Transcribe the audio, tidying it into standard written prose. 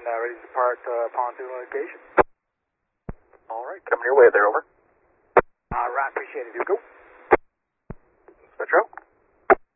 ready to depart pontoon location. All right, coming your way there, over. All right, appreciate it, dude. Go. Metro.